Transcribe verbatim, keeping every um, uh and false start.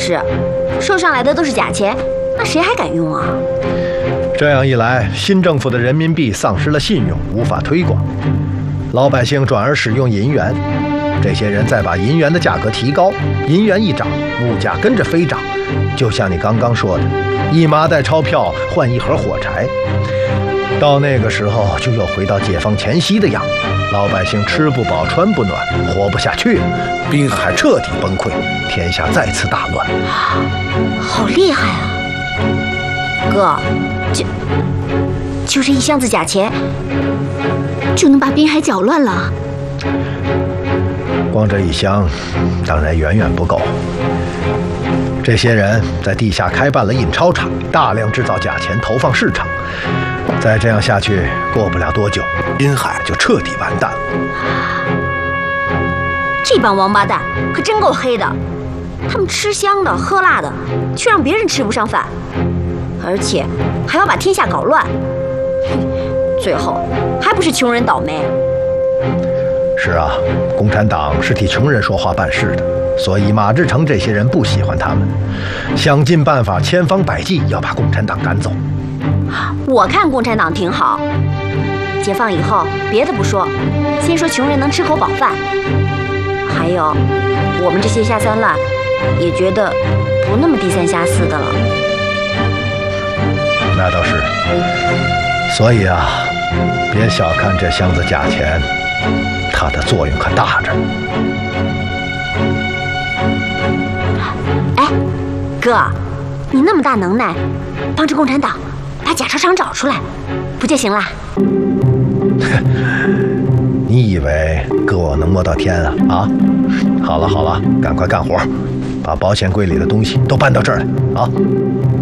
是，收上来的都是假钱，那谁还敢用啊？ 这样一来，新政府的人民币丧失了信用，无法推广，老百姓转而使用银元。这些人再把银元的价格提高，银元一涨，物价跟着飞涨。就像你刚刚说的，一麻袋钞票换一盒火柴。到那个时候，就又回到解放前夕的样子，老百姓吃不饱穿不暖，活不下去了，滨海彻底崩溃，天下再次大乱。 好厉害啊，哥！就就这一箱子假钱， 就能把滨海搅乱了？ 光这一箱，当然远远不够。这些人在地下开办了印钞厂，大量制造假钱，投放市场。再这样下去，过不了多久，滨海就彻底完蛋了。 这帮王八蛋可真够黑的，他们吃香的喝辣的，却让别人吃不上饭，而且还要把天下搞乱，最后还不是穷人倒霉？ 是啊，共产党是替穷人说话办事的，所以马志成这些人不喜欢他们，想尽办法，千方百计要把共产党赶走。 我看共产党挺好，解放以后别的不说，先说穷人能吃口饱饭，还有我们这些下三滥也觉得不那么低三下四的了。 那倒是，所以啊，别小看这箱子假钱，它的作用可大着。 哎，哥，你那么大能耐，帮着共产党把假钞厂找出来，不就行了？ 你以为哥我能摸到天啊？啊！好了好了，赶快干活，把保险柜里的东西都搬到这儿来啊！